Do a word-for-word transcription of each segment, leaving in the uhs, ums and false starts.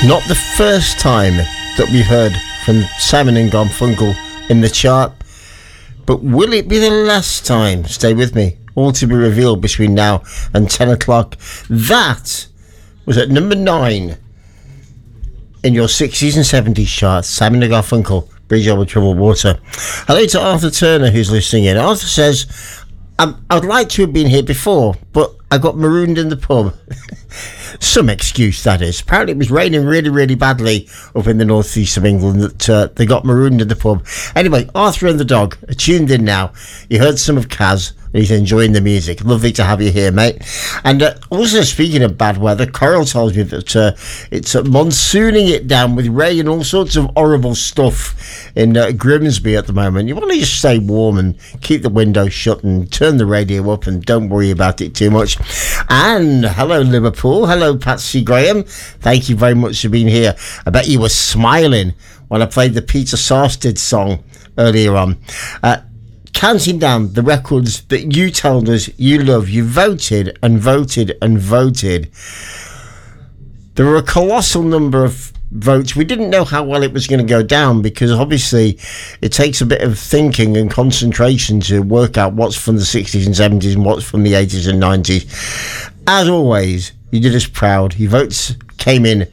Not the first time that we've heard from Simon and Garfunkel in the chart, but will it be the last time? Stay with me. All to be revealed between now and ten o'clock. That was at number nine in your sixties and seventies chart. Simon and Garfunkel, Bridge Over Troubled Water. Hello to Arthur Turner, who's listening in. Arthur says, um, I'd like to have been here before, but I got marooned in the pub. Some excuse, that is. Apparently it was raining really, really badly up in the northeast of England that uh, they got marooned in the pub. Anyway, Arthur and the dog are tuned in now. You heard some of Kaz, and he's enjoying the music. Lovely to have you here, mate. And uh, also, speaking of bad weather, Coral tells me that uh, it's uh, monsooning it down with rain and all sorts of horrible stuff in uh, Grimsby at the moment. You want to just stay warm and keep the windows shut and turn the radio up and don't worry about it too much. And hello, Liverpool. Hello, Patsy Graham. Thank you very much for being here. I bet you were smiling when I played the Peter Sarsted song earlier on. Uh, counting down the records that you told us you love. You voted and voted and voted. There were a colossal number of votes. We didn't know how well it was going to go down because obviously it takes a bit of thinking and concentration to work out what's from the sixties and seventies and what's from the eighties and nineties. As always, you did us proud. Your votes came in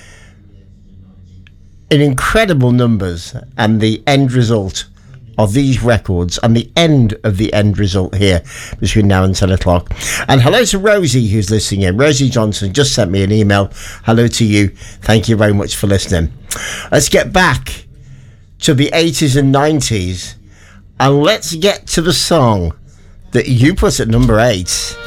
in incredible numbers, and the end result of these records and the end of the end result here between now and ten o'clock. And hello to Rosie, who's listening in. Rosie Johnson just sent me an email. Hello to you. Thank you very much for listening. Let's get back to the eighties and nineties, and let's get to the song that you put at number eight.